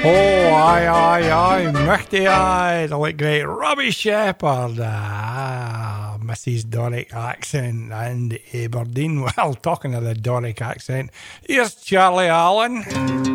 Oh, aye, Michty, aye, the late great Robbie Shepherd, Mrs. Doric accent and Aberdeen. Well, talking of the Doric accent, here's Charlie Allen.